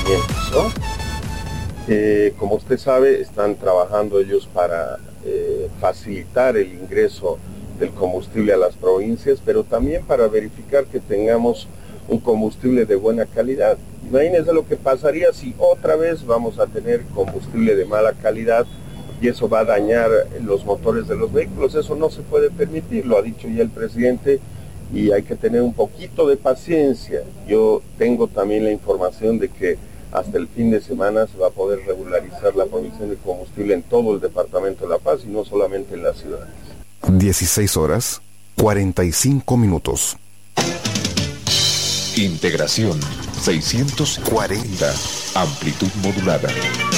abastecimientos, ¿no? Como usted sabe, están trabajando ellos para facilitar el ingreso del combustible a las provincias, pero también para verificar que tengamos un combustible de buena calidad. Imagínense lo que pasaría si otra vez vamos a tener combustible de mala calidad y eso va a dañar los motores de los vehículos. Eso no se puede permitir, lo ha dicho ya el presidente, y hay que tener un poquito de paciencia. Yo tengo también la información de que hasta el fin de semana se va a poder regularizar la provisión de combustible en todo el departamento de La Paz y no solamente en las ciudades. 16 horas, 45 minutos. Integración 640. Amplitud modulada.